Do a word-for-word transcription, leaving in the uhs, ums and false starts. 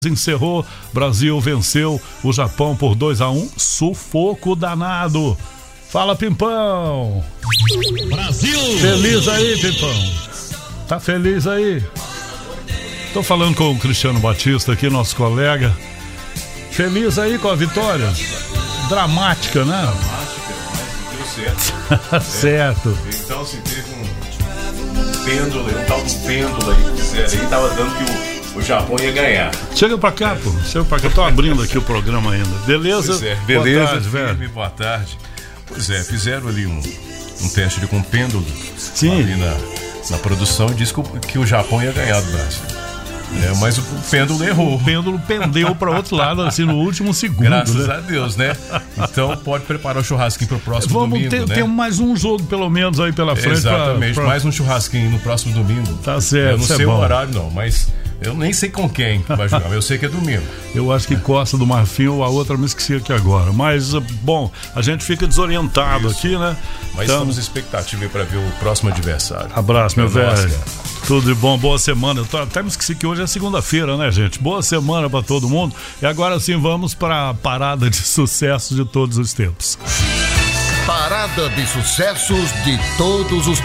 Encerrou, Brasil venceu o Japão por dois a um, sufoco danado. Fala, Pimpão! Brasil! Feliz aí, Pimpão? Tá feliz aí? Tô falando com o Cristiano Batista aqui, nosso colega. Feliz aí com a vitória? Dramática, né? Dramática, mas deu certo. Certo. É. Então, assim, teve um pêndulo, um tal de pêndulo aí que fizeram aí, tava dando que o O Japão ia ganhar. Chega pra cá, pô. Chega pra cá. Eu tô abrindo aqui o programa ainda. Beleza? Pois é. Beleza, boa tarde, firme, velho. boa tarde. Pois é, fizeram ali um, um teste de com pêndulo. Sim. Ali na, na produção e disse que o, que o Japão ia ganhar do Brasil. É, mas o pêndulo errou. O pêndulo pendeu para outro lado, assim, no último segundo. Graças né? a Deus, né? Então pode preparar o churrasquinho pro próximo Vamos domingo, ter, né? ter mais um jogo, pelo menos, aí pela frente. Exatamente, pra, pra... mais um churrasquinho no próximo domingo. Tá certo, Eu não isso sei é o bom. horário, não, mas eu nem sei com quem que vai jogar, mas eu sei que é domingo. Eu acho que Costa do Marfim ou a outra, me esqueci aqui agora. Mas, bom, a gente fica desorientado Isso. aqui, né? Mas Então, estamos expectativa aí pra ver o próximo adversário. abraço, meu É nóis, velho. cara. Tudo de bom, boa semana. Eu tô, até me esqueci que hoje é segunda-feira, né, gente? Boa semana pra todo mundo. E agora sim, vamos pra parada de sucesso de todos os tempos. Parada de sucessos de todos os